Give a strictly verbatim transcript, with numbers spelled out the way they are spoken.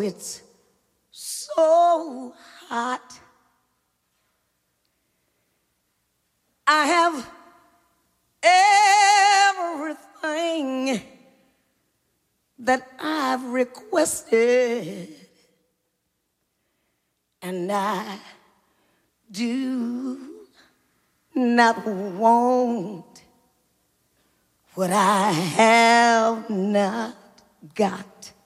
It's so hot. I have everything that I've requested, and I do not want what I have not got.